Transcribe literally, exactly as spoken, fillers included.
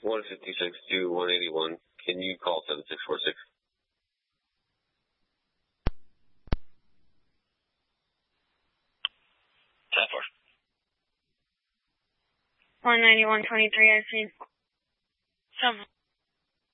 one fifty-six to one eighty-one. Can you call seven six four six? ten four. one ninety-one twenty-three, I see. Some